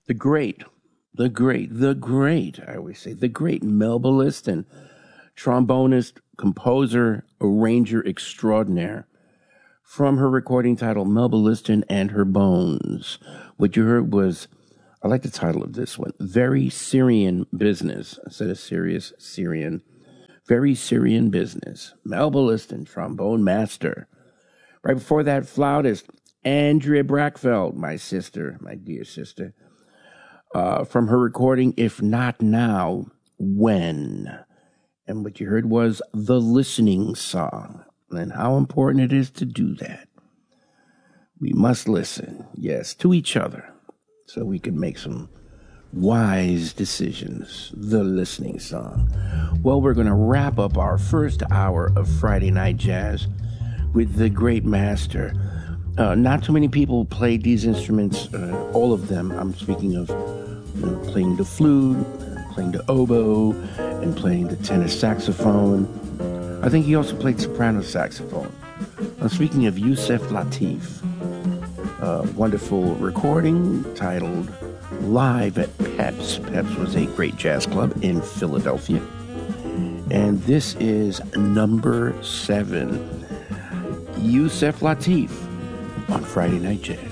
the great, the great, I always say, the great Melba Liston, trombonist, composer, arranger extraordinaire. From her recording titled Melba Liston and Her Bones. What you heard was, I like the title of this one, Very Syrian Business. Instead of serious, Syrian. Very Syrian Business. Melba Liston, trombone master. Right before that, flautist, Andrea Brackfeld, my sister, my dear sister. From her recording, If Not Now, When? And what you heard was The Listening Song. And how important it is to do that. We must listen, yes, to each other, so we can make some wise decisions. The Listening Song. Well, we're going to wrap up our first hour of Friday Night Jazz with the great master. Not too many people played these instruments, all of them. I'm speaking of playing the flute, playing the oboe, and playing the tenor saxophone. I think he also played soprano saxophone. I'm speaking of Yusef Lateef. A wonderful recording titled Live at Peps. Peps was a great jazz club in Philadelphia. And this is number 7. Yusef Lateef on Friday Night Jazz.